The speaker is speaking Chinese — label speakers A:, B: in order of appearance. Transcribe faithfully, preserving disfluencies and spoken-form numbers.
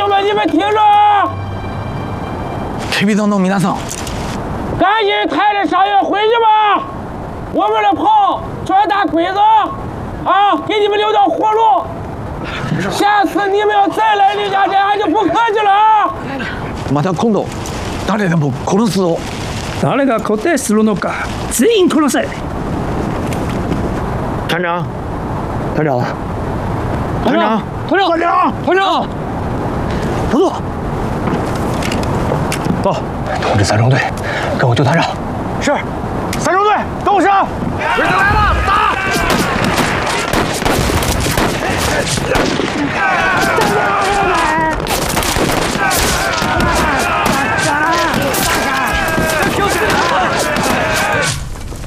A: 们，你们听着！
B: 赤壁总统皆さん，
A: 赶紧抬着伤员回去吧！我们的炮全打鬼子，啊，给你们留条活路。下次你们要再来李家寨，俺就不客气了啊！
B: また今度誰でも殺すぞ。
C: 誰が固定するのか、全員殺せ。
B: 团长，团长，
A: 团长，团长，团长，团长，
B: 合作。走，通知三中队，跟我救团长。
A: 是，三中队跟我上。回来。